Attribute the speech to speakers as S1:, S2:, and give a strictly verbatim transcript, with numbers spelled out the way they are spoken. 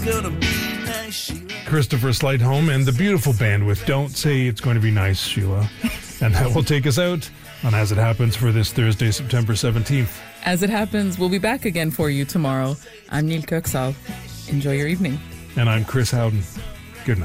S1: gonna be nice, Sheila.
S2: Christopher Slightholm and the beautiful band with Don't Say It's Going to Be Nice, Sheila. And that will take us out on As It Happens for this Thursday, September seventeenth.
S3: As It Happens, we'll be back again for you tomorrow. I'm Neil Kirksall. Enjoy your evening.
S2: And I'm Chris Howden.